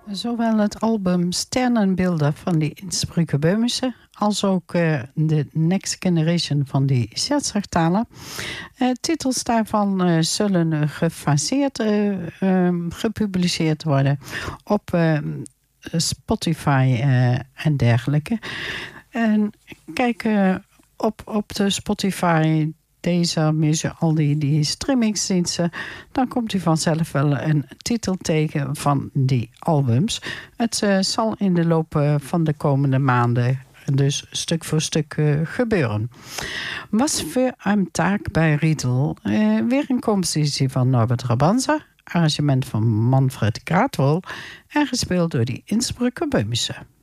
Zowel het album Sternenbeelden van die Innsbrucker Böhmische als ook de Next Generation van die Scherzachtaler. Titels daarvan zullen gefaseerd gepubliceerd worden op Spotify en dergelijke. En kijk op de Spotify, deze Music, al die streamingsdiensten, dan komt u vanzelf wel een titel tegen van die albums. Het zal in de loop van de komende maanden dus stuk voor stuk gebeuren. Was voor een taak bij Riedel weer een compositie van Norbert Rabanza, arrangement van Manfred Kraatwol en gespeeld door die Innsbrucker Böhmische.